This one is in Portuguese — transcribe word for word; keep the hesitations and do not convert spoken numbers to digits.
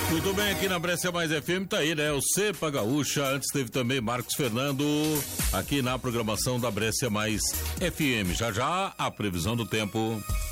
Muito bem, aqui na Brescia Mais F M tá aí, né? O Cepa Gaúcha, antes teve também Marcos Fernando, aqui na programação da Brescia Mais F M. Já já, a previsão do tempo.